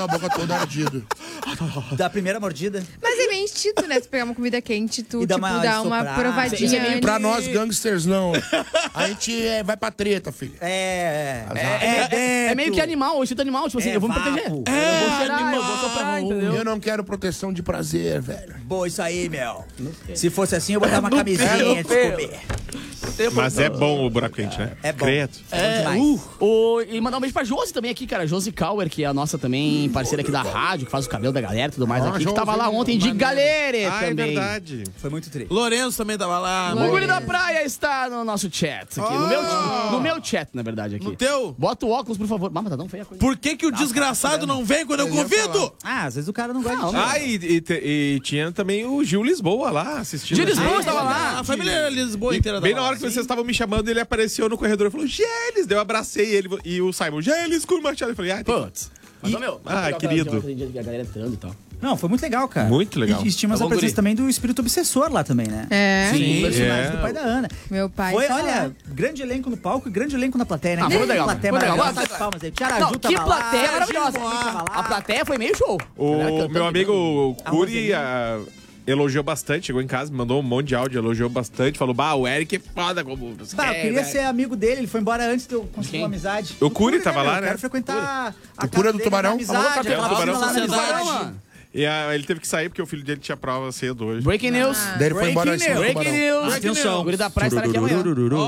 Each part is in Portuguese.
a boca toda ardida. Da primeira mordida. Mas é meio instinto, né? Se pegar uma comida quente, tu, E dá tipo, uma dá uma soprada. provadinha antes. Pra nós, gangsters, não. A gente vai pra treta, filho. É meio que animal, o instinto animal, tipo assim, eu vou me proteger. Eu vou cheirar, eu vou soprar, entendeu? Eu não quero proteção de prazer, velho. Boa, isso aí, meu. Se fosse assim, eu botava uma camisinha de comer. Mas é bom o buraco quente, né? É bom. Credo. E mandar um beijo pra Josi também aqui, cara. Josi Kauer, que é a nossa também parceira aqui da rádio, que faz o cabelo da galera e tudo mais aqui, que tava lá ontem de galera também. É verdade. Foi muito triste. Lourenço também tava lá. O Guri da Praia está no nosso chat aqui. No meu chat, na verdade, aqui. No teu? Bota o óculos, por favor. Mas tá tão feia a coisa. Por que o desgraçado não vem quando eu convido? Ah, às vezes o cara não gosta de E tinha também o Gil Lisboa lá assistindo. Gil Lisboa estava lá. A família Lisboa inteira Bem tava na hora que vocês estavam me chamando, ele apareceu no corredor e falou: Geles! Daí eu abracei ele e o Simon: Geles com o Machado. Eu falei: Putz. Mas, meu, querido. A galera entrando e tal. Não, foi muito legal, cara. Muito legal. E tínhamos a presença também do espírito obsessor lá também, né? Sim. O personagem do pai da Ana. Meu pai. Foi, tá olha, lá. grande elenco no palco e grande elenco na plateia, né? Foi legal. Plateia Foi legal. maravilhosa. Bate palmas aí. Tiaraju Que tava plateia lá, maravilhosa. Gil tava lá. A plateia foi meio show. O meu amigo Curi Roselinha. elogiou bastante, chegou em casa, me mandou um monte de áudio, elogiou bastante, falou: bah, o Eric é foda como... Bah, eu queria ser amigo dele, ele foi embora antes de eu conseguir uma amizade. O Curi tava lá, Eu né? quero frequentar a Curi é do casa dele, Tubarão? na amizade, aquela Tubarão piscina lá na Sociedade. amizade. E ele teve que sair porque o filho dele tinha prova cedo hoje. Breaking news. Daí ele foi embora em cima do Breaking tubarão. news. Atenção. O Guri da Praia estará aqui amanhã.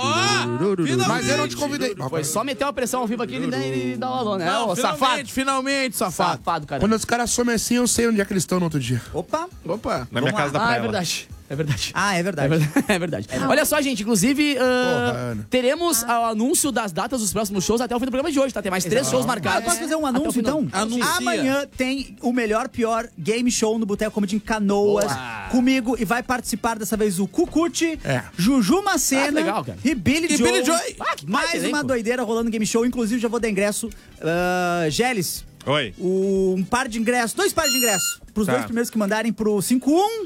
Mas eu não te convidei. Foi só meter uma pressão ao vivo aqui e dar o alô, né? Ô, safado. Finalmente, safado. Safado, cara. Quando os caras somem assim, eu sei onde é que eles estão no outro dia. Opa. Opa. Na minha Vamos casa da Ah, praia. é verdade. É verdade. Ah, é É verdade. verdade. É verdade. Olha só, gente, inclusive, Ana. teremos o anúncio das datas dos próximos shows até o fim do programa de hoje, tá? Tem mais 3 shows Ah, marcados. posso fazer um até o anúncio, final. então? Anuncia. Amanhã tem o melhor, pior game show no Boteco Comedy em Canoas. Boa. Comigo. E vai participar dessa vez o Cucuti, É. Juju Macena legal, cara. e Billy E Joe. Billy Joy. Que Mais baita uma elenco. doideira rolando no game show. Inclusive, já vou dar ingresso. Geles, Oi. um par de ingressos, 2 pares de ingressos. Pros Tá. 2 primeiros que mandarem pro 51...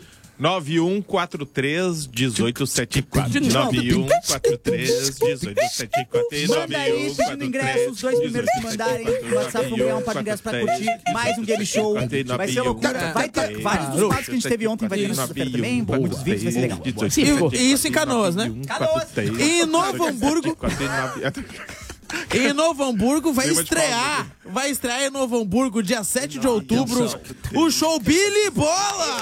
9143-1874. De novo. 9143-1874. Manda aí pedindo ingresso, os 2 primeiros que mandarem no WhatsApp vão ganhar um par de ingressos pra curtir mais um game show. Vai ser loucura. Vai ter vários dos quadros que a gente teve ontem, vai ter na sexta-feira também. Muitos vídeos, vai ser legal. E isso em Canoas, né? Canoas. E em Novo Hamburgo. Em Novo Hamburgo vai estrear em Novo Hamburgo, dia 7 de outubro, o show Billy Bola!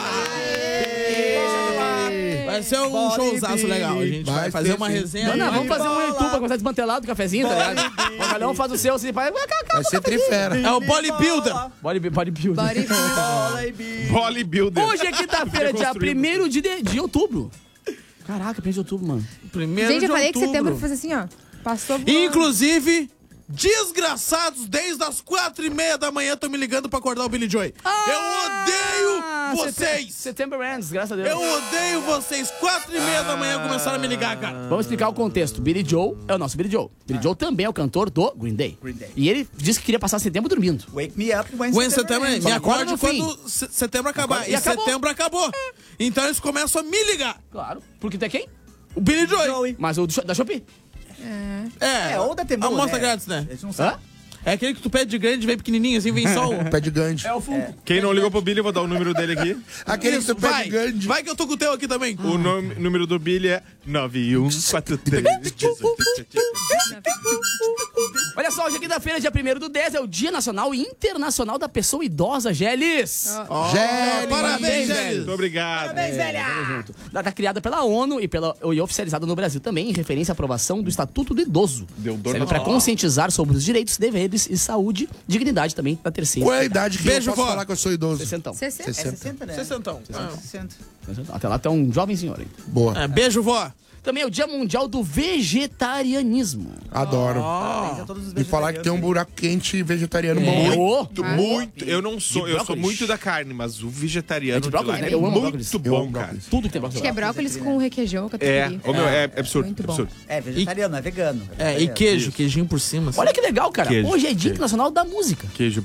Vai ser um showzaço legal, a gente vai fazer uma resenha. Não, vamos fazer um YouTube pra começar desmantelado do cafezinho, tá ligado? Cada um faz o seu, assim, vai... Vai ser trifera. É o bodybuilder. Bodybuilder. Bodybuilder. Hoje é quinta-feira, dia 1º de outubro. Caraca, 1º de outubro, mano. Primeiro Gente, de eu falei que outubro. setembro fosse assim, ó. Passou voando. Inclusive, desgraçados, desde as 4h30 da manhã estão me ligando pra acordar o Billy Joy. Eu odeio vocês! Setembro ends, graças a Deus. Eu odeio vocês! 4h30 da manhã começaram a me ligar, cara. Vamos explicar o contexto. Billy Joe é o nosso Billy Joe. Billy Joe também é o cantor do Green Day. E ele disse que queria passar setembro dormindo. Wake me up When Setembro ends. me acorda acorde no quando setembro acabar. E E acabou. setembro acabou. Então eles começam a me ligar. Claro. Porque tu é quem? O Billy Joy. Joey. Mas o da Shopee. É, ou da Temu, amostra né? grátis, né? Eles não sabem. Hã? É aquele que tu pede de grande, vem pequenininho, assim, vem só o... Pé de Gandhi. o Funko. Quem não ligou pro Billy, eu vou dar o número dele aqui. Aquele que Isso, tu pede vai. Gandhi. Vai que eu tô com o teu aqui também. O número do Billy é 9143-1874. Olha só, hoje é quinta-feira, dia 1º/10, é o Dia Nacional e Internacional da Pessoa Idosa, Geles. Gélis. Parabéns, Muito velho. obrigado. Data criada pela ONU e oficializada no Brasil também, em referência à aprovação do Estatuto do Idoso. Deu dor Serve na para conscientizar sobre os direitos, deveres e saúde, dignidade também da terceira. Qual é a idade que Beijo, eu posso vó. falar que eu sou idoso? 60. 60. É 60, né? 60. 60. Até lá tá um jovem senhor aí. Boa. É, beijo, vó. Também é o Dia Mundial do Vegetarianismo. Adoro. Parabéns a todos os E falar que tem um buraco quente vegetariano bom. Muito. Eu não sou, eu sou brócolis. muito da carne, mas o vegetariano De de lá brócolis, é né? Eu amo brócolis. muito Eu bom, amo cara. brócolis. Tudo que tem brócolis. Acho que é brócolis com requeijão, É, catupiry. ô, meu, é absurdo, Muito bom. absurdo. É, vegetariano, não é vegano. É, e queijo, queijinho por cima. assim. Olha que legal, cara. Queijo, Hoje é Dia queijo. Internacional da Música. Queijo.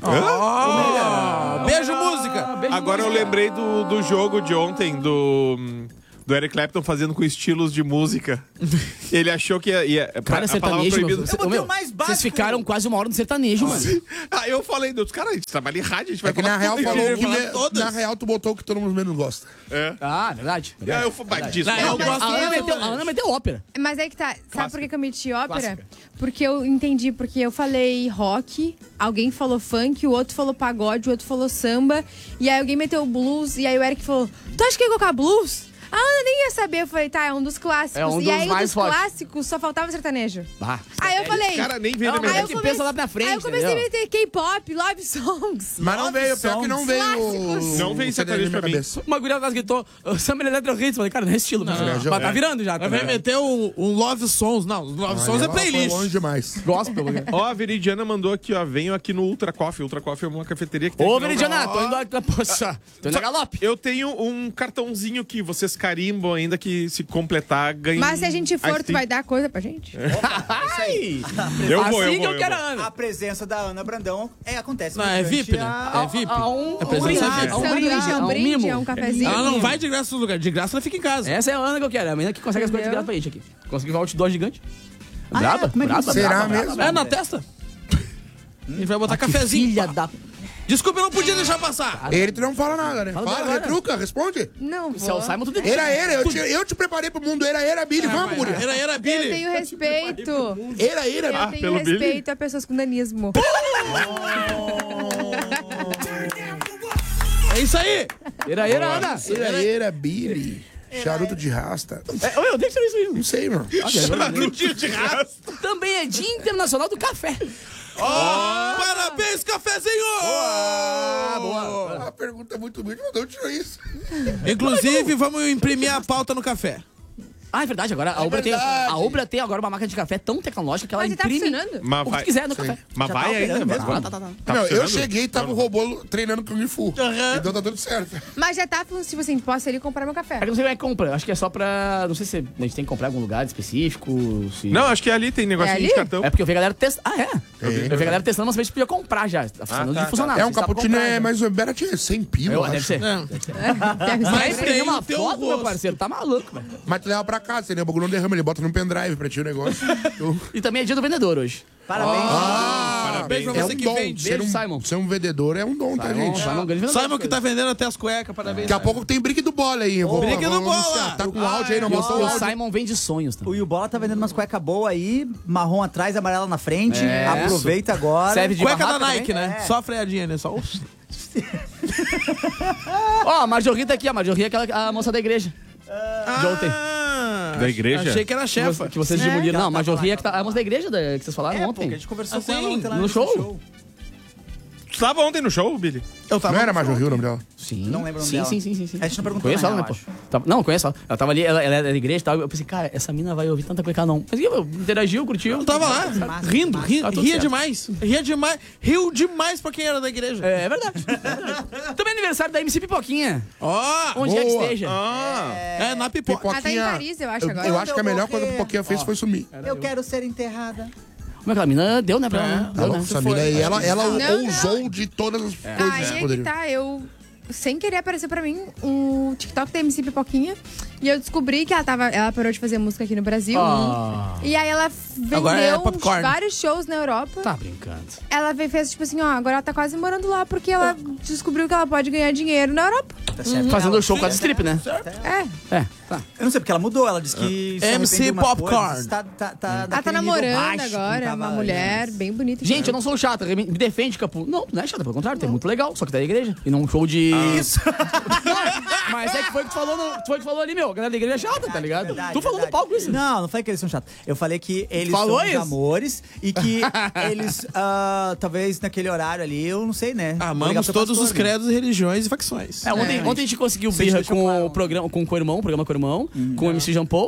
Beijo, música. Agora eu lembrei do jogo de ontem, do do Eric Clapton fazendo com estilos de música. Ele achou que ia Cara, a palavra sertanejo, proibida. Eu botei o mais básico. vocês ficaram quase uma hora no sertanejo, mano. Ah, eu falei, Deus, cara, a gente trabalha em rádio, a gente vai Que na real tudo. falou Ele vai falar que na real tu botou o que todo mundo menos gosta. Ah, verdade. E aí eu falei, disso. Não, eu gosto A Ana muito. meteu, a Ana meteu ópera. Mas aí que tá. Sabe por que eu meti ópera? Clássica. Porque eu entendi, porque eu falei rock, alguém falou funk, o outro falou pagode, o outro falou samba, e aí alguém meteu blues, e aí o Eric falou: tu acha que ia colocar blues? A Ana nem ia saber. Eu falei, tá, é um dos clássicos. É um e dos aí, mais dos fortes. clássicos, só faltava sertanejo. Ah, Aí eu falei. Cara, nem veio Não, da minha mas Aí que eu pensa lá na frente, Aí eu comecei a entendeu? meter K-pop, love songs. Mas não veio, pior que não veio. Clássicos. Não veio sertanejo pra mim. uma guria atrás gritou, Summer Electro Hits. Falei, cara, não é estilo. Mas tá virando já. Tá Vai virando. meter um Love Songs. Não, Love Songs é playlist. Longe demais. Gospel. Ó, a Veridiana mandou aqui, ó, venho aqui no Ultra Coffee. Ultra Coffee é uma cafeteria que tem Ô, aqui no- Veridiana, tô indo aqui. Poxa, tô indo na galope. Eu tenho um cartãozinho que vocês carimbam ainda que se completar ganha. Mas se a gente for, Ice tu tea. vai dar coisa pra gente? Ai! Eu vou, assim eu que vou. eu quero a Ana. A presença da Ana Brandão acontece. Não, é durante VIP, né? a- É VIP. É presença brinde, VIP. é um brinde, É um brinde, mimo. é um cafezinho. Ela não vai de graça no lugar. De graça ela fica em casa. Essa é a Ana que eu quero. É a menina que consegue as coisas de graça pra gente aqui. Conseguiu um outdoor gigante. Ah, Braba, é? Como é que braba, Será braba, mesmo? braba. É na testa. A gente vai botar cafezinho. Filha da... Desculpa, eu não podia deixar passar. Ele tu não fala nada, né? Fala Fala, agora. retruca, responde. Não Se é o vou. Simon, tudo Era, eu te preparei pro mundo. Era, Billy. Vamos, guria. Era Eu Billy. tenho respeito. Era. Eu tenho pelo Billy? respeito a pessoas com nanismo. É isso aí. Ana. Era, Billy. Charuto de rasta. Eu deixa isso aí. Não sei, mano. Charutinho de rasta. Também é Dia Internacional do Café. Parabéns, cafezinho! A pergunta é muito bonita, mas de onde tirou isso? Inclusive, vamos imprimir a pauta no café. Ah, é verdade. Agora a Ubra, a Ubra tem agora uma máquina de café tão tecnológica que ela Mas tá imprime funcionando? Mas o que vai, tu quiser no café. mas Já vai tá ainda. operando mesmo? Vai. Tá. Tá Não, eu funcionando? cheguei e tava o robô treinando Kung Fu. Então tá tudo certo. Mas já tá, tipo assim, posso ir comprar meu É café. que eu não sei como é que compra. Acho que é só pra... Não sei se a gente tem que comprar em algum lugar específico. Se... Não, acho que ali tem negocinho ali? de cartão. É porque eu vi a galera testando. Ah, é? Eu vi a galera testando, mas a gente podia comprar já. Tá funcionando tá, de funcionar. É um Não sei se dá pra cappuccino, comprar, é já. mais baratinho, 100 pila, eu Deve acho. ser. Não. Mas Mas tem tem uma o teu foto, meu rosto. parceiro. Tá maluco, velho. Mas tu leva pra casa, entendeu? O bagulho não derrama, ele bota no pendrive pra ti o negócio. E também é dia do vendedor hoje. Parabéns. Parabéns pra É você um que dom. vende. Ser Beijo, Simon. ser um vendedor é um dom, tá, gente? Simon, grande vendedor. Simon que tá vendendo até as cuecas, parabéns. Daqui a pouco tem brick do bola aí. Brick do Bola. anunciar. Tá com áudio aí, não botou o O áudio. Simon vende sonhos O também. Yubola tá vendendo umas cuecas boas aí, marrom atrás, amarela na frente. É. Aproveita agora. Serve de Cueca da barraca Nike, também. né? É. Só a freadinha, né? Só... Ó, a Marjorie tá aqui. A Marjorie é aquela a moça da igreja. De ontem. Da igreja? Achei que era chefa. Que vocês demoliram. Não, a Marjorie é que tá, a moça da igreja que vocês falaram É, pô, ontem. que a gente conversou Assim, com ela ontem lá no nesse show? Tu tava ontem no show, Billy? Eu tava Não era Major o nome dela? Sim. Não lembro o nome sim, dela. sim. A gente não perguntou, Conheço na ela, né, real, pô? Não, conheço ela. Ela tava ali, ela é da igreja e tal. Eu pensei, cara, essa mina vai ouvir tanta coisa não. Mas eu interagiu, curtiu. Eu tava lá, rindo, Tá tudo ria certo. demais. Ria demais. Riu demais pra quem era da igreja. É verdade. Também é aniversário da MC Pipoquinha. Ó, Onde é que Boa. esteja. é na pipoca. Ah, tá em Paris, eu acho, agora. Eu acho que a melhor coisa que o Poquinha fez foi sumir. Eu quero ser enterrada. Como é que a mina deu, né, pra ela? né? Deu, né? Essa mina aí, ela Não, ousou de todas as coisas que Aí é que poderiam. tá, eu... Sem querer apareceu pra mim um TikTok da MC Pipoquinha. E eu descobri que ela parou de fazer música aqui no Brasil. Ah. E aí ela Agora é vendeu popcorn. vários shows na Europa. Tá brincando. Ela fez tipo assim, ó, agora ela tá quase morando lá porque ela descobriu que ela pode ganhar dinheiro na Europa. Tá certo. Fazendo show com a strip, né? É. É, tá. Eu não sei porque ela mudou, ela disse que se MC arrepende de umas Popcorn. coisas, tá Ela tá naquele nível namorando baixo, agora, que é uma tava mulher antes. bem bonita. Gente, eu não sou chata, me defende, Capu. Não é chata, pelo contrário, tem muito legal, só que tá na igreja. E não um show de. Isso. Mas é que foi o que tu falou, foi o que tu falou ali, meu. A galera da igreja é chata, tá ligado? Verdade, Tu falou no verdade. palco isso. Não falei que eles são chatos. Eu falei que eles Falou são os isso? amores e que eles, talvez naquele horário ali, eu não sei, né? Amamos Obrigado pelo todos pastor, os né? credos, religiões e facções. Ontem a gente conseguiu Vocês birra deixam com claro. o programa com o irmão, com o MC Jean Paul.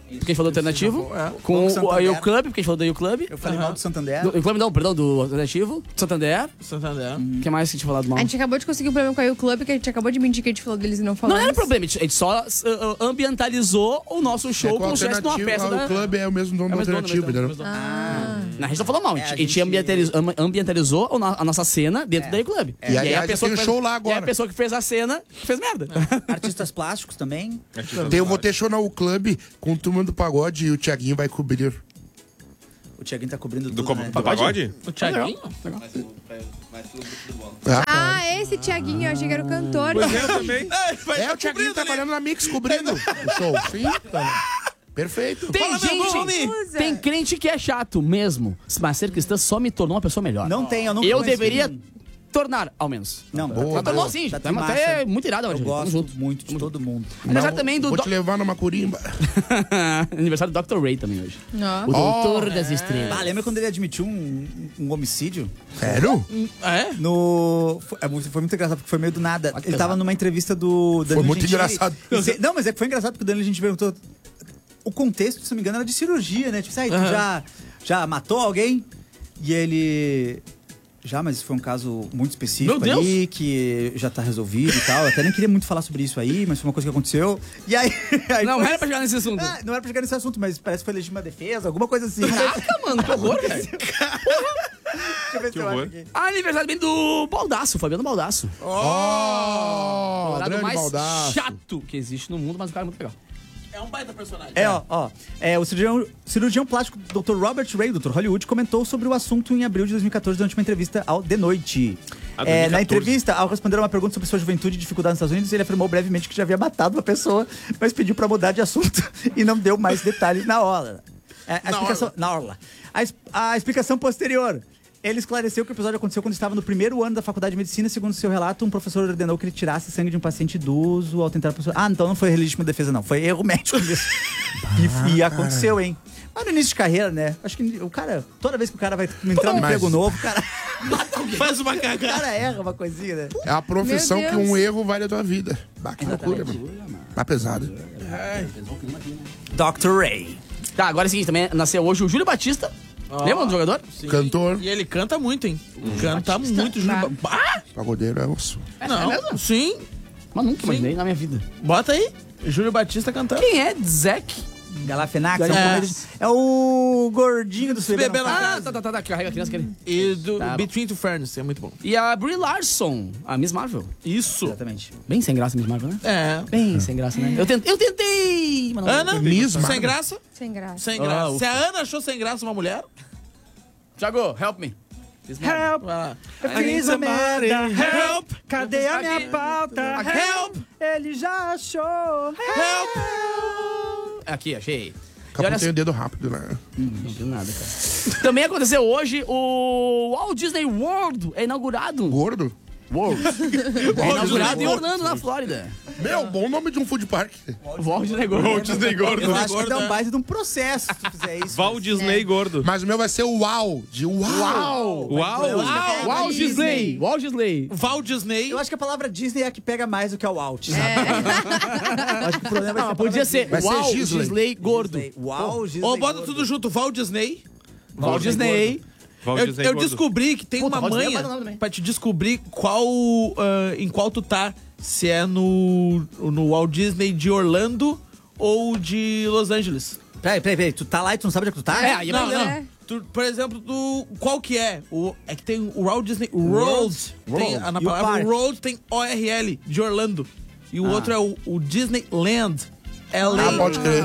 porque a gente falou do alternativo. Com o Ayu Club, porque a gente falou do Ayu Club. Eu falei mal do Santander. Do Club não, perdão, do alternativo. Santander. Santander. O que mais que a gente falou do mal? A gente acabou de conseguir um problema com a Ayu Club, que a gente acabou de mentir que a gente falou deles e não falou. Não era problema, a gente só ambientalizou o nosso show como se estivesse numa festa O clube é o mesmo dono do alternativo, entendeu? A gente não falou mal, a gente ambientalizou a nossa cena dentro da Ayu Club. E aí a pessoa tem um show lá agora. E a pessoa que fez a cena fez merda. Artistas plásticos também. Eu vou ter show na U Club com Turma do Pagode e o Thiaguinho vai cobrir. O Thiaguinho tá cobrindo Do tudo, né? pagode? O Thiaguinho? Esse Thiaguinho, eu achei que era o cantor. Pois é, eu também. O Thiaguinho trabalhando na Mix cobrindo o show. Sim, perfeito. Tem gente, tem crente que é chato mesmo, mas ser cristã só me tornou uma pessoa melhor. Não tem, eu não Eu conheço deveria ninguém. tornar, ao menos. Não, Boa, Tornou sim, Tá estamos massa. até muito irado Eu hoje. gosto muito de todo mundo. Apesar também do Vou te levar numa curimba. aniversário do Dr. Ray também hoje. Não. O Doutor das Estrelas. Ah, lembra quando ele admitiu um homicídio? Sério? É? Foi muito engraçado, porque foi meio do nada. Ele tava numa entrevista do Danilo muito Gentili. engraçado. Não, mas é que foi engraçado porque o Danilo Gentili perguntou... O contexto, se não me engano, era de cirurgia, né? Tipo, tu já matou alguém? E ele... Já, mas foi um caso muito específico ali, que já tá resolvido e tal. Eu até nem queria muito falar sobre isso aí, mas foi uma coisa que aconteceu. E aí... Não era pra chegar nesse assunto. Não era pra chegar nesse assunto, mas parece que foi legítima defesa, alguma coisa assim. Caraca, mano, que horror, velho. Deixa eu ver se eu acho aqui. Aniversário bem do Baldaço, Fabiano Baldaço. O namorado grande mais Baldaço. chato que existe no mundo, mas o cara é muito legal. É um baita personagem. O cirurgião plástico Dr. Robert Ray, Dr. Hollywood, comentou sobre o assunto em abril de 2014 durante uma entrevista ao The Noite. 2014. Na entrevista, ao responder a uma pergunta sobre sua juventude e dificuldade nos Estados Unidos, ele afirmou brevemente que já havia matado uma pessoa, mas pediu para mudar de assunto e não deu mais detalhes na hora. A explicação posterior. Ele esclareceu que o episódio aconteceu quando estava no primeiro ano da faculdade de medicina. Segundo seu relato, um professor ordenou que ele tirasse sangue de um paciente idoso ao tentar... então não foi legítima defesa, não. Foi erro médico mesmo. E aconteceu, hein? Mas no início de carreira, né? Acho que o cara... Toda vez que o cara vai entrar num emprego novo, o cara... Faz uma O cagada. cara erra uma coisinha, né? É a profissão Meu que Deus. um erro vale a tua vida. Bah, que loucura, mano. Tá pesado. Dr. Ray. Tá, agora é o seguinte, também nasceu hoje o Júlio Batista. Lembra do jogador? Cantor, E ele canta muito, hein? Canta muito, Júlio. pagodeiro é osso. Não, sim. Mas nunca imaginei na minha vida. Bota aí. Júlio Batista cantando. Quem é Zac? Galafenax. É. É o gordinho do Bebê Bebê na na Casa. Tá, carrega a criança que ele... E do Tá bom. Between Two Ferns, é muito bom. E a Brie Larson, a Miss Marvel. Isso. Exatamente. Bem sem graça, Miss Marvel, né? É. Bem sem graça, né? Eu tentei, mas não... Ana, Misma. sem graça? Sem graça. Sem graça. ufa. Se a Ana achou sem graça uma mulher... Thiago, help me. Help! Ah. Eu fiz a merda. Help! Cadê a minha pauta? Help! Ele já achou. Help! Aqui, achei. Capô tem o dedo rápido, né? Não tem nada, cara. Também aconteceu hoje o Walt Disney World é inaugurado. Gordo? World. É inaugurado em Orlando, na Flórida. Meu, bom nome de um food park. Walt Disney World. Walt Disney gordo. Eu acho que dá um baita de um processo se tu fizer isso. Walt Disney gordo. Mas o meu vai ser o UAU, de UAU. Uau! Walt Disney. Walt Disney. Walt Disney. Eu acho que a palavra Disney é a que pega mais do que o Walt, sabe? Eu acho que o problema vai ser a Podia palavra ser Vai ser Walt Gisley. Disney gordo. Disney. Walt Disney. Ou bota gordo. tudo junto, Walt Disney. Walt Disney. Walt Disney Eu gordo. descobri que tem Puta, uma Walt Disney é manha baita nome também. pra te descobrir em qual tu tá. Se é no Walt Disney de Orlando ou de Los Angeles. Peraí. Tu tá lá e tu não sabe onde é que tu tá? É, aí é Não, problema. É. Por exemplo, qual que é? É que tem o Walt Disney World. Tem, na E o palavra parque? World tem ORL, de Orlando. E o outro é o Disneyland. LA. Ah, pode crer.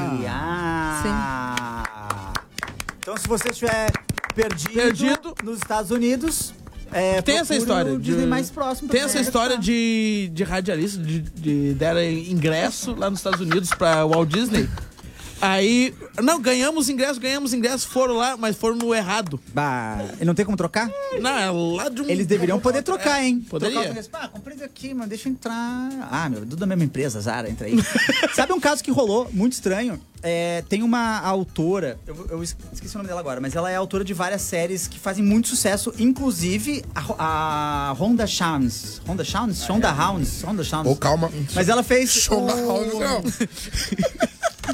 Então, se você estiver perdido nos Estados Unidos, Tem essa procure história. o Disney mais próximo. Tem essa história de radialista, de dar ingresso lá nos Estados Unidos pra Walt Disney. Aí, não, ganhamos ingresso, foram lá, mas foram no errado. E não tem como trocar? Não, é lá de um... Eles deveriam poder trocar, hein? Poderia. Trocar o ingresso. Comprei daqui, mano, deixa eu entrar. Tudo da mesma empresa, Zara, entra aí. Sabe um caso que rolou, muito estranho? Tem uma autora, eu esqueci o nome dela agora, mas ela é autora de várias séries que fazem muito sucesso, inclusive a Rhonda Shawnes. Ô, calma. Mas ela fez Shonda House, não.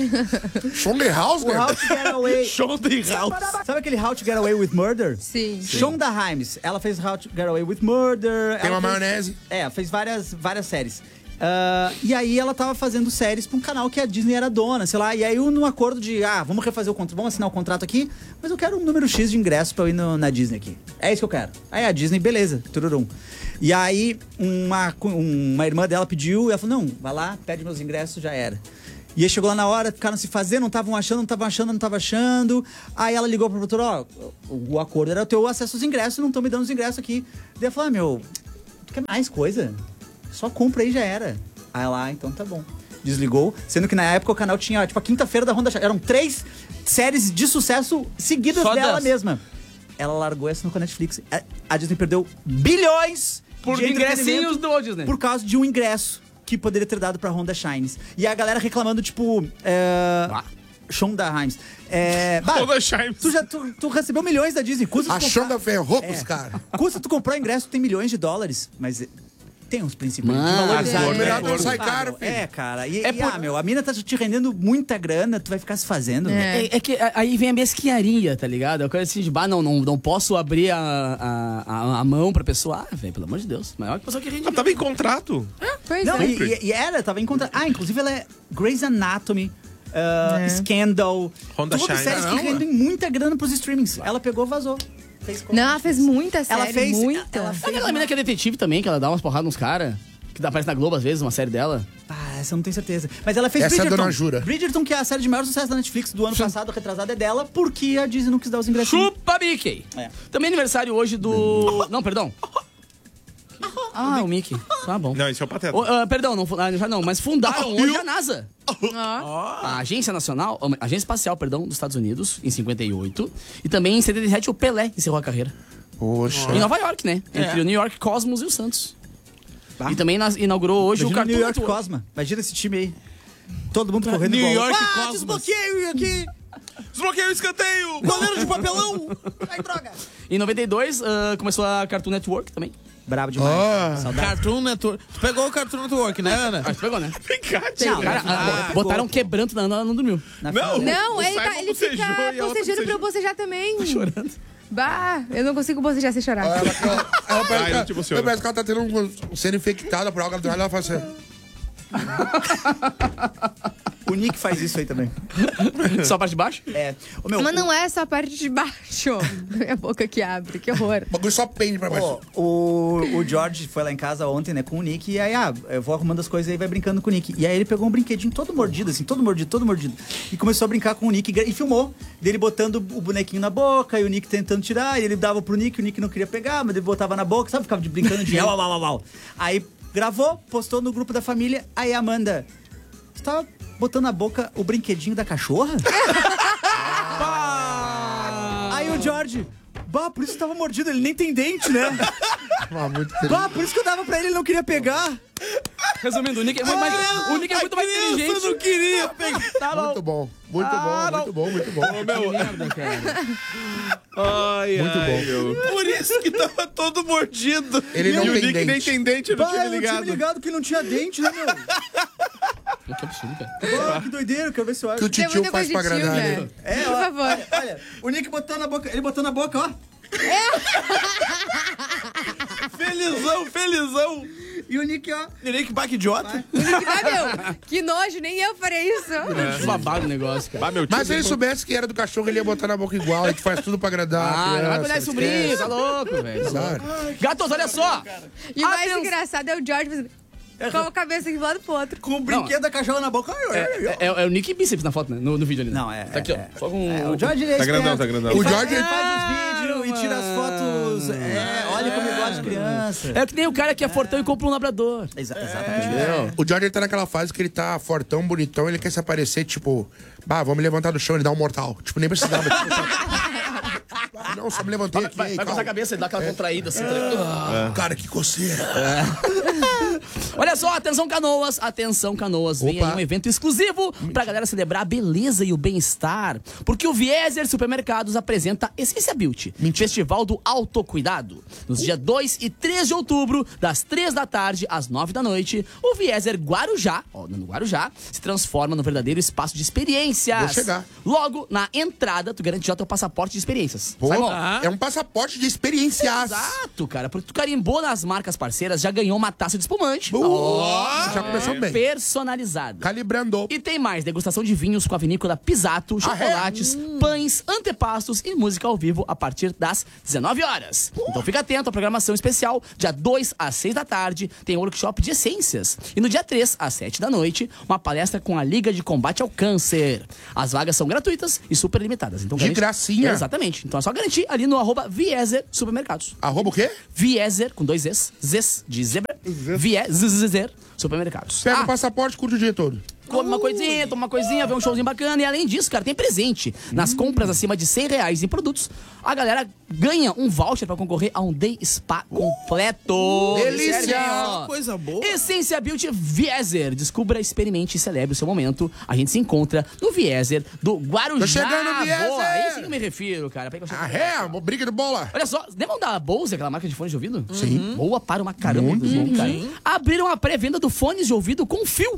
Shonda Rhimes, O né? How to Get Away. Shonda Rhimes. Sabe aquele How to Get Away with Murder? Sim. Shonda Rhimes. Ela fez How to Get Away with Murder. Tem ela uma fez- maionese. fez várias séries. E aí ela tava fazendo séries pra um canal que a Disney era dona, sei lá. E aí num acordo de, vamos refazer o contrato, vamos assinar o contrato aqui, mas eu quero um número X de ingresso pra eu ir na Disney aqui. É isso que eu quero. Aí a Disney, beleza, tururum. E aí uma irmã dela pediu, e ela falou, não, vai lá, pede meus ingressos, já era. E aí chegou lá na hora, ficaram se fazendo, não estavam achando. Aí ela ligou pro produtor, o acordo era ter o acesso aos ingressos, não estão me dando os ingressos aqui. Daí ela falou, tu quer mais coisa? Só compra aí, já era. Aí lá, então tá bom. Desligou, sendo que na época o canal tinha, tipo, a quinta-feira da Ronda Chaves. Eram 3 séries de sucesso seguidas Só dela dessa. mesma. Ela largou essa no Netflix. A Disney perdeu bilhões Por de ingressinhos entretenimento do Walt Disney. por causa de um ingresso que poderia ter dado pra Ronda Shines. E a galera reclamando, tipo... Shonda Rhimes. Shonda Rhimes. Tu recebeu milhões da Disney. Custa A tu Shonda ferrou com os caras. Custa tu comprar ingresso, tu tem milhões de dólares. Mas tem uns princípios Mano, de valorizar. acordo, melhor não acordo. sai caro, filho. Cara. A mina tá te rendendo muita grana, tu vai ficar se fazendo. É que aí vem a mesquinharia, tá ligado? É coisa assim de, não posso abrir a mão pra pessoa. Velho, pelo amor de Deus. Maior que pessoa que rende. Tava em contrato. Pois Não, é. e ela tava em conta. Inclusive ela é Grey's Anatomy, Scandal. Ronda Todas Shines. séries que Caramba. rendem muita grana pros streamings. Ela pegou, vazou. Fez Não, ela fez muita série, Ela fez. muita. Ela fez Aquela mina que é detetive também, que ela dá umas porradas nos caras. Que aparece na Globo às vezes, uma série dela. Essa eu não tenho certeza. Mas ela fez Essa é a Bridgerton. Dona Jura. Bridgerton, que é a série de maior sucesso da Netflix do ano passado, retrasada, é dela, porque a Disney não quis dar os ingressos. Chupa Mickey! É. Também aniversário hoje do... Não, perdão. O Mickey. Tá bom. Não, esse é o Pateta. Perdão, não, mas fundaram hoje a NASA. A Agência Espacial, dos Estados Unidos, em 58. E também em 77 o Pelé encerrou a carreira. Poxa. Em Nova York, né? Entre o New York Cosmos e o Santos. E também inaugurou hoje Imagina o Cartoon New York Network. Imagina esse time aí. Todo mundo correndo New igual. York Cosmos. Desbloqueio aqui. Desbloqueei o escanteio! Goleiro de papelão. Ai, droga. Em 92 começou a Cartoon Network também. Bravo demais. Saudade. Cartoon Network. Tu pegou o Cartoon Network, né, Ana? Acho que pegou, né? Vem cá, Não, tio. Cara, botaram quebranto na Ana, ela não dormiu. Na Não. final. Não, O ele, Simon ele fica bocejou e ela bocejando pra eu bocejou. bocejar também. Chorando. Bah, eu não consigo bocejar sem chorar. Ela Ai, tipo, senhora. parece que ela tá tendo sendo infectada por algo do ela faz assim. O Nick faz isso aí também. Só a parte de baixo? Ô, meu, Mas não é só a parte de baixo da minha boca que abre, que horror. O bagulho só pende pra baixo. o George foi lá em casa ontem, né, com o Nick, e aí, eu vou arrumando as coisas e vai brincando com o Nick. E aí ele pegou um brinquedinho todo mordido, assim, todo mordido. E começou a brincar com o Nick e filmou. Dele botando o bonequinho na boca, e o Nick tentando tirar, e ele dava pro Nick, o Nick não queria pegar, mas ele botava na boca, sabe? Ficava brincando de uau. Aí gravou, postou no grupo da família, aí a Amanda, tu tava botando na boca o brinquedinho da cachorra? Aí o George, por isso que tava mordido, ele nem tem dente, né? Muito Por isso que eu dava pra ele, ele não queria pegar. Resumindo, o Nick é muito mais, inteligente. Eu não queria pegar. Tá bom. Muito bom. Muito bom. Merda, cara. Ai, Muito bom. meu. Por isso que tava todo mordido. Ele não E o tem Nick nem dente. tem dente, eu não tinha Eu me não tinha ligado. me ligado que ele não tinha dente, né, meu? Que absurdo, cara. Que doideira, quero ver se eu Que o acho. Tem titio muita faz coisa pra de tio, agradar, né? né? Por favor. Olha, o Nick botando na boca, ele botou na boca, ó. Felizão. E o Nick, ó. Nick, que idiota. Meu, que nojo, nem eu farei isso. Que babado o negócio, cara. Ah, meu tio Mas se ele soubesse que era do cachorro, ele ia botar na boca igual. A gente faz tudo pra agradar. a Vai criança, cuidar de sobrinho, tá louco, velho. Azar. Gatos, olha só. E o mais engraçado é o George fazendo com a cabeça aqui do lado pro outro. Com o brinquedo da cachorra na boca. É o Nick Bíceps na foto, né? No vídeo ali. Né? Não, é. Tá aqui, ó. Só com O George ele é Tá grandão, esperto. tá grandão. Ele O faz- George- ele faz os vídeos e tira as fotos. Olha como ele gosta de criança. É que nem o cara que é fortão e compra um labrador. Exatamente. O George ele tá naquela fase que ele tá fortão, bonitão, ele quer se aparecer, tipo, vamos me levantar do chão, ele dá um mortal. Tipo, nem precisava. Não, só me levantei aqui. Vai calma. coçar a cabeça, ele dá aquela contraída assim. Cara, que coceira. Olha só, atenção Canoas, vem aí um evento exclusivo pra galera celebrar a beleza e o bem-estar, porque o Vieser Supermercados apresenta Essência Beauty, Festival do Autocuidado. Nos dias 2 e 3 de outubro, das 3 da tarde às 9 da noite, o Vieser Guarujá, no Guarujá, se transforma no verdadeiro espaço de experiências. Vou chegar. Logo, na entrada, tu garante já teu passaporte de experiências. Pô, Simon? é um passaporte de experiências. Exato, cara, porque tu carimbou nas marcas parceiras, já ganhou uma taça de espumante. Já começou bem. Personalizada. Calibrando. E tem mais, degustação de vinhos com a vinícola Pisato, chocolates, pães, antepastos e música ao vivo a partir das 19 horas. Então fica atento à programação especial, dia 2 às 6 da tarde, tem workshop de essências. E no dia 3 às 7 da noite, uma palestra com a Liga de Combate ao Câncer. As vagas são gratuitas e super limitadas. Então, De gracinha. Exatamente. Então é só garantir ali no @Vieser Supermercados. Arroba o quê? Vieser, com 2 Es, Zes de zebra, Vieser Supermercados. Pega o passaporte, curte o dia todo. Come uma coisinha, toma uma coisinha, vê um showzinho bacana. E além disso, cara, tem presente. Nas compras acima de R$100 em produtos, a galera ganha um voucher pra concorrer a um day spa completo. Delícia! Sério, Coisa boa. Essência Beauty Vieser. Descubra, experimente e celebre o seu momento. A gente se encontra no Vieser do Guarujá. Tô chegando, Vieser! Boa, aí sim que eu me refiro, cara. Peraí que eu chego. Briga de bola. Olha só, lembram da Bose, aquela marca de fones de ouvido? Sim. Boa para uma caramba. Cara. Abriram a pré-venda do fones de ouvido com fio.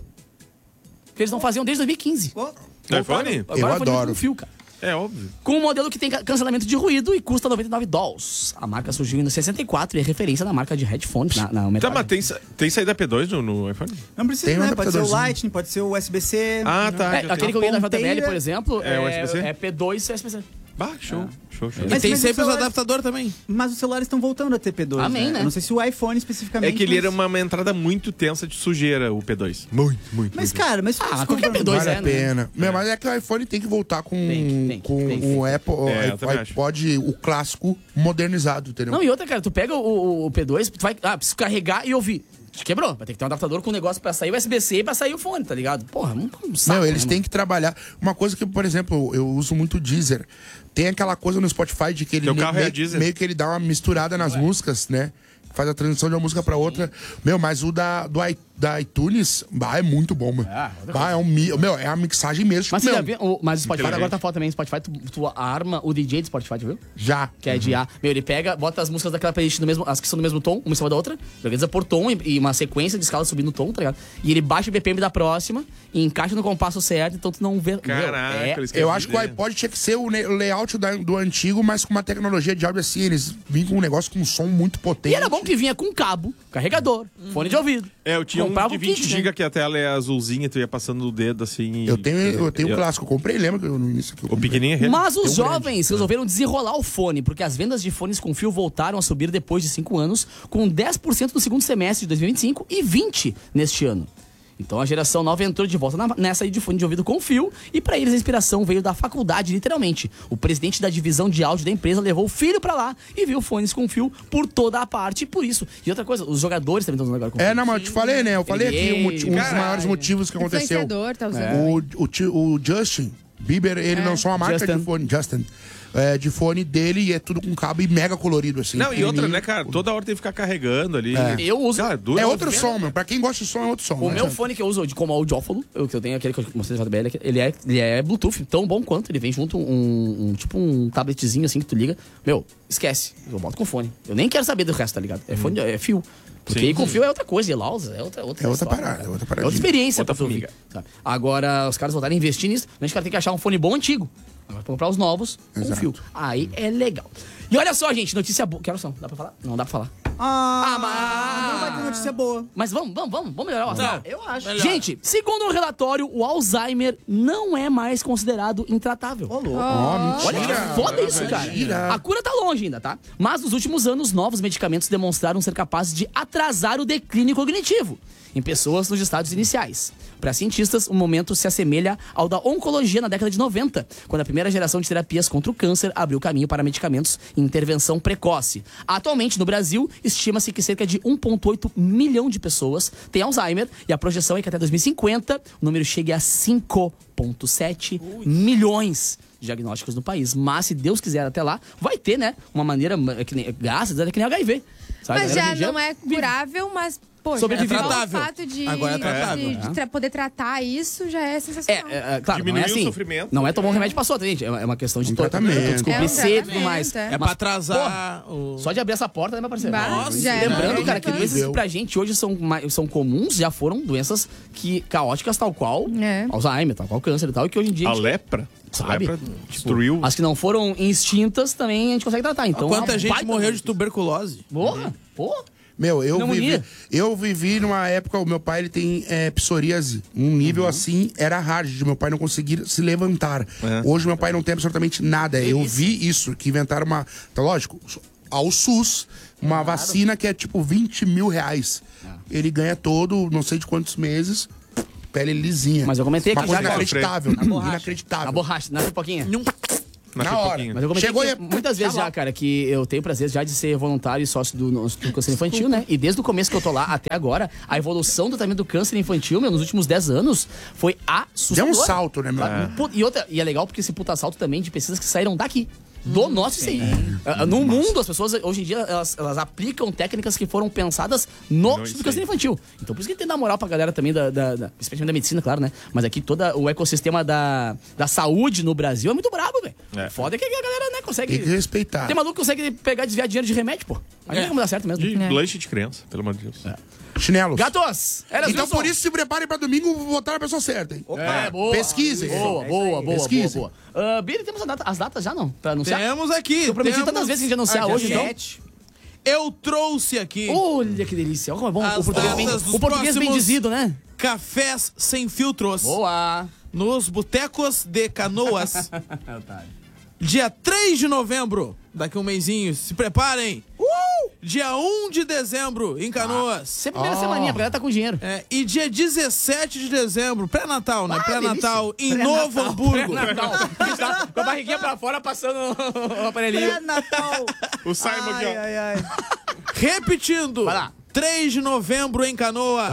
Que eles não faziam desde 2015. Do iPhone? Eu adoro. Com fio, cara. É óbvio. Com um modelo que tem cancelamento de ruído e custa $99. A marca surgiu em 64 e é referência na marca de headphones na Tá, metade. mas tem saída P2 no iPhone? Não precisa, Tem um né? Pode ser o adaptadorzinho. Lightning, pode ser o USB-C. Ah, tá. Aquele que eu ganhei da JBL, ponteira. por exemplo, É USB-C? é P2 e USB-C. Bah, show. Show. E tem mas sempre o os celular- adaptadores também. Mas os celulares estão voltando a ter P2. Amém, né? Eu não sei se o iPhone especificamente. É que ele era mas- uma entrada muito tensa de sujeira, o P2. Muito. Mas, cara, mas. Qualquer P2 Vale é, a né? pena. Mas é que o iPhone tem que voltar com Tem. o Apple, eu também o iPod, o clássico modernizado, entendeu? Não, e outra, cara, tu pega o P2, tu vai precisa carregar e ouvir. Quebrou, vai ter que ter um adaptador com um negócio pra sair o USB-C e pra sair o fone, tá ligado? Porra, um saco, Não, eles né, têm que trabalhar. Uma coisa que, por exemplo, eu uso muito o Deezer. Tem aquela coisa no Spotify de que ele Teu carro é Deezer? meio que ele dá uma misturada nas músicas, né? Faz a transição de uma música pra outra. Mas o da iTunes, é muito bom, mano. É a mixagem mesmo. Mas Tipo, você já viu? Mas o Spotify Inteligente. agora tá foda também. Spotify, tu arma o DJ do Spotify, já viu? Já. Que é de A. Ele pega, bota as músicas daquela playlist no mesmo, as que são no mesmo tom, uma em cima da outra, organiza por tom e uma sequência de escala subindo o tom, tá ligado? E ele baixa o BPM da próxima e encaixa no compasso certo, então tu não vê. Caraca, eles Eu acho que o iPod tinha que ser o layout do antigo, mas com uma tecnologia de áudio assim. Eles vinham com um negócio com um som muito potente. E era bom que vinha com cabo, carregador, fone de ouvido. Eu tinha Comprava um de o 20 kit, GB né? que a tela é azulzinha, tu ia passando o dedo assim. Eu tenho um clássico. Eu comprei, lembra que no início que eu O comprei? pequenininho é Mas os Tem um jovens resolveram desenrolar o fone, porque as vendas de fones com fio voltaram a subir depois de 5 anos, com 10% no segundo semestre de 2025 e 20% neste ano. Então a geração nova entrou de volta nessa aí de fone de ouvido com fio, e pra eles a inspiração veio da faculdade, literalmente. O presidente da divisão de áudio da empresa levou o filho pra lá e viu fones com fio por toda a parte, por isso. E outra coisa, os jogadores também estão usando agora com fio. Não, mas eu te falei, né? Eu falei aqui um dos maiores motivos que aconteceu. Influenciador, tá usando. O Justin Bieber, ele lançou uma marca Justin. de fone. De fone dele e é tudo com cabo e mega colorido, assim. Não, e outra, pequenininho. né, cara? Toda hora tem que ficar carregando ali. Eu uso. Cara, dura É uma outro vez. som, meu. Pra quem gosta de som, é outro som. O né? meu fone que eu uso como audiófilo, que eu tenho aquele que eu mostrei da JBL, ele é Bluetooth, tão bom quanto. Ele vem junto tipo um tabletzinho assim que tu liga. Meu, esquece. Eu boto com fone. Eu nem quero saber do resto, tá ligado? É fone, é fio. Porque Sim. aí com fio é outra coisa, e lausa é outra É outra história, parada, cara. é outra É paradinha. outra experiência Outra pra tu ouvir. formiga. Sabe? Agora, os caras voltarem a investir nisso, a gente tem que achar um fone bom antigo. Agora, pra comprar os novos com Exato. fio. Aí é legal. E olha só, gente, notícia boa. Que horas são? Dá pra falar? Não dá pra falar. Não vai ter notícia boa. Mas vamos melhorar o astral. Eu acho. Melhor. Gente, segundo um relatório, o Alzheimer não é mais considerado intratável. Ô, louco. Olha que foda isso, cara. Mentira. A cura tá longe ainda, tá? Mas nos últimos anos, novos medicamentos demonstraram ser capazes de atrasar o declínio cognitivo em pessoas nos estádios iniciais. Para cientistas, o momento se assemelha ao da oncologia na década de 90, quando a primeira geração de terapias contra o câncer abriu caminho para medicamentos em intervenção precoce. Atualmente, no Brasil, estima-se que cerca de 1,8 milhão de pessoas têm Alzheimer, e a projeção é que até 2050 o número chegue a 5,7 milhões de diagnósticos no país. Mas, se Deus quiser até lá, vai ter, né, uma maneira, graças a Deus, que nem HIV. Sabe? Mas A galera já hoje em dia não é curável, mas Poxa, sobrevivido. É tratável. O fato de, Agora é tratável. de poder tratar isso já é sensacional. Claro, Diminuir não é assim. o sofrimento. Não é tomar um remédio pra outra, gente. É uma questão de tratamento. descobrir cedo e tudo mais. É pra atrasar o... Só de abrir essa porta, né, meu parceiro? Nossa, já é Lembrando, uma cara, que grande doenças que pra gente hoje são comuns, já foram doenças caóticas, tal qual Alzheimer, tal qual câncer e tal, e que hoje em dia A lepra? Sabe? A lepra destruiu. as que não foram extintas também a gente consegue tratar. Então, Quanta uma gente baita morreu de doença. tuberculose? Porra, porra. Meu, Pneumonia. eu vivi numa época, o meu pai ele tem psoríase. Um nível assim, era hard de meu pai não conseguir se levantar. Hoje meu pai não tem absolutamente nada. Eu vi isso, que inventaram uma... Então, lógico, ao SUS, uma vacina que é tipo 20 mil reais. Ele ganha todo, não sei de quantos meses, pele lisinha. Mas eu comentei uma aqui coisa já, inacreditável. A Inacreditável. borracha, na pipoquinha. Na hora. Mas eu comentei Chegou que muitas vezes já, cara, que eu tenho prazer já de ser voluntário e sócio do câncer infantil, né? E desde o começo que eu tô lá até agora, a evolução do tratamento do câncer infantil, meu, nos últimos 10 anos, foi assustadora. Deu um salto, né, meu? E é legal porque esse puta salto também de pesquisas que saíram daqui. Do nosso sim. No mundo, as pessoas, hoje em dia, elas aplicam técnicas que foram pensadas no câncer infantil. Então, por isso que tem que dar moral pra galera também, especialmente da medicina, claro, né? Mas aqui todo o ecossistema da saúde no Brasil é muito brabo, velho. Foda é que a galera, né, consegue... Tem que respeitar. Tem maluco que consegue pegar e desviar dinheiro de remédio, pô. Aí não tem como dar certo mesmo. De lanche de criança, pelo amor de Deus. Chinelos. Gatos! Então, por isso, se preparem pra domingo votar a pessoa certa, hein? Boa. Pesquisem. Boa. Pesquisem. Billy, temos as datas já, não? Pra anunciar? Temos aqui. Eu prometi tantas vezes que a gente anunciar hoje, então. Eu trouxe aqui Olha que delícia. Olha como é bom. As datas dos O português bem próximos- dizido, né? cafés sem filtros Boa. nos botecos de Canoas. Dia 3 de novembro, daqui um mêsinho, se preparem. Dia 1 de dezembro, em Canoas. Sempre primeira semaninha, a galera tá com dinheiro. E dia 17 de dezembro, pré-natal, né? Pré-natal em delícia. Novo Hamburgo. Natal. Tá com a barriguinha pra fora, passando o aparelhinho. Natal. O Simon aqui, ó. Repetindo. Vai lá. 3 de novembro em Canoas.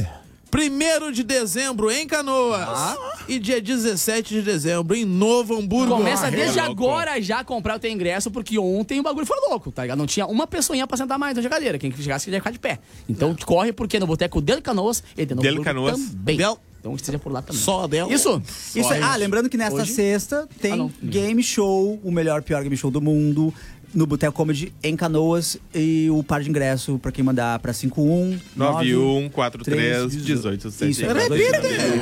1º de dezembro em Canoas. E dia 17 de dezembro em Novo Hamburgo. Começa desde louco. agora já a comprar o teu ingresso, porque ontem o bagulho foi louco, tá ligado? Não tinha uma pessoinha pra sentar mais na cadeira. Quem chegasse ia ficar de pé. Então corre, porque no Boteco Del Canoas e de Novo Del Hamburgo Canoas. também. Del- Então que esteja por lá também. Só dela. Isso. Isso, lembrando que nesta Hoje? sexta tem não. game show, o melhor pior game show do mundo, no Boteco Comedy em Canoas, e o par de ingresso pra quem mandar pra 51 9143 18 Isso, repita!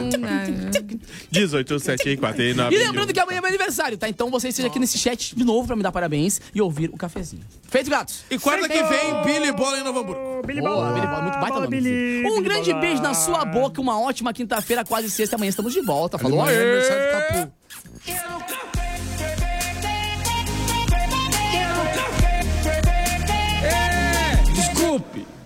18 7 e 4 e 9. E lembrando que amanhã é meu aniversário, tá? Então você esteja aqui nesse chat de novo pra me dar parabéns e ouvir o cafezinho. Feito, gatos? E quarta que vem, Billy Bola em Novo Hamburgo. Boa, Billy Bola, muito baita nome. Um grande beijo na sua boca, uma ótima quinta-feira, quase sexta. Amanhã estamos de volta. Falou, Amanhã é aniversário do Capu. Desculpe.